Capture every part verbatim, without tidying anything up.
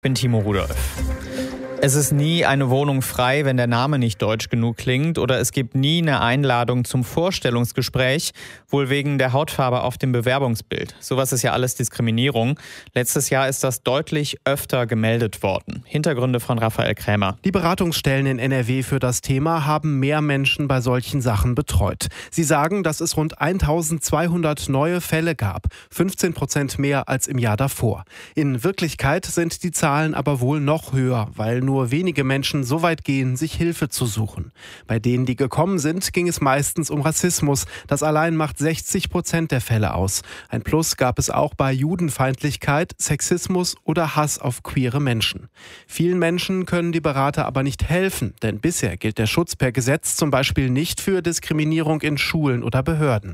Ich bin Timo Rudolph. Es ist nie eine Wohnung frei, wenn der Name nicht deutsch genug klingt, oder es gibt nie eine Einladung zum Vorstellungsgespräch, wohl wegen der Hautfarbe auf dem Bewerbungsbild. Sowas ist ja alles Diskriminierung. Letztes Jahr ist das deutlich öfter gemeldet worden. Hintergründe von Raphael Krämer. Die Beratungsstellen in N R W für das Thema haben mehr Menschen bei solchen Sachen betreut. Sie sagen, dass es rund eintausendzweihundert neue Fälle gab, fünfzehn Prozent mehr als im Jahr davor. In Wirklichkeit sind die Zahlen aber wohl noch höher, weil nur Nur wenige Menschen so weit gehen, sich Hilfe zu suchen. Bei denen, die gekommen sind, ging es meistens um Rassismus. Das allein macht sechzig Prozent der Fälle aus. Ein Plus gab es auch bei Judenfeindlichkeit, Sexismus oder Hass auf queere Menschen. Vielen Menschen können die Berater aber nicht helfen, denn bisher gilt der Schutz per Gesetz zum Beispiel nicht für Diskriminierung in Schulen oder Behörden.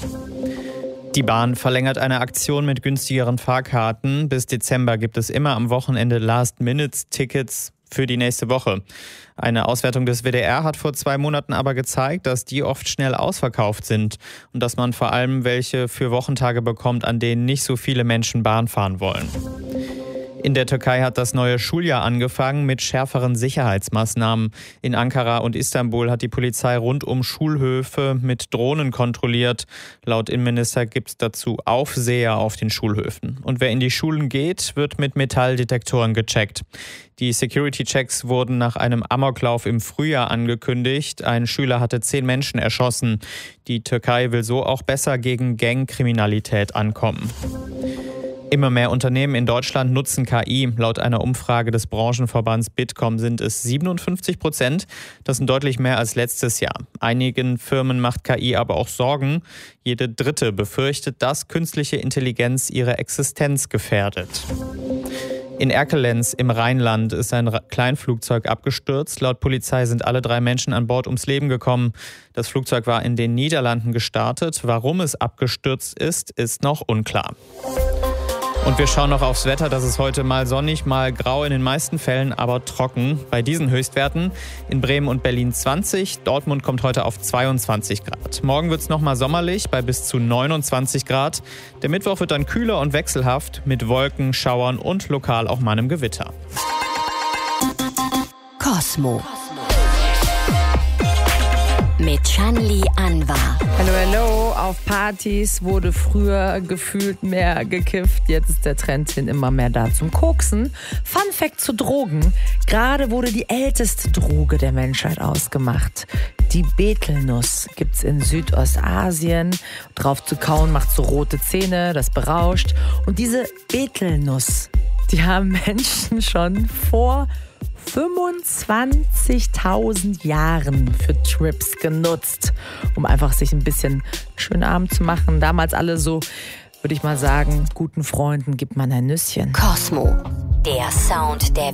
Die Bahn verlängert eine Aktion mit günstigeren Fahrkarten. Bis Dezember gibt es immer am Wochenende Last-Minute-Tickets für die nächste Woche. Eine Auswertung des W D R hat vor zwei Monaten aber gezeigt, dass die oft schnell ausverkauft sind und dass man vor allem welche für Wochentage bekommt, an denen nicht so viele Menschen Bahn fahren wollen. In der Türkei hat das neue Schuljahr angefangen mit schärferen Sicherheitsmaßnahmen. In Ankara und Istanbul hat die Polizei rund um Schulhöfe mit Drohnen kontrolliert. Laut Innenminister gibt es dazu Aufseher auf den Schulhöfen. Und wer in die Schulen geht, wird mit Metalldetektoren gecheckt. Die Security-Checks wurden nach einem Amoklauf im Frühjahr angekündigt. Ein Schüler hatte zehn Menschen erschossen. Die Türkei will so auch besser gegen Gangkriminalität ankommen. Immer mehr Unternehmen in Deutschland nutzen K I. Laut einer Umfrage des Branchenverbands Bitkom sind es siebenundfünfzig Prozent. Das sind deutlich mehr als letztes Jahr. Einigen Firmen macht K I aber auch Sorgen. Jede dritte befürchtet, dass künstliche Intelligenz ihre Existenz gefährdet. In Erkelenz im Rheinland ist ein Kleinflugzeug abgestürzt. Laut Polizei sind alle drei Menschen an Bord ums Leben gekommen. Das Flugzeug war in den Niederlanden gestartet. Warum es abgestürzt ist, ist noch unklar. Und wir schauen noch aufs Wetter. Das ist heute mal sonnig, mal grau, in den meisten Fällen aber trocken. Bei diesen Höchstwerten in Bremen und Berlin zwanzig, Dortmund kommt heute auf zweiundzwanzig Grad. Morgen wird es nochmal sommerlich bei bis zu neunundzwanzig Grad. Der Mittwoch wird dann kühler und wechselhaft mit Wolken, Schauern und lokal auch mal einem Gewitter. Kosmo mit Shanli Anwar. Hallo, hallo. Auf Partys wurde früher gefühlt mehr gekifft. Jetzt ist der Trend hin immer mehr da zum Koksen. Fun Fact zu Drogen. Gerade wurde die älteste Droge der Menschheit ausgemacht. Die Betelnuss gibt's in Südostasien. Drauf zu kauen macht so rote Zähne, das berauscht. Und diese Betelnuss, die haben Menschen schon vor fünfundzwanzigtausend Jahren für Trips genutzt, um einfach sich ein bisschen einen schönen Abend zu machen. Damals alle so, würde ich mal sagen, guten Freunden gibt man ein Nüsschen. Kosmo, der Sound der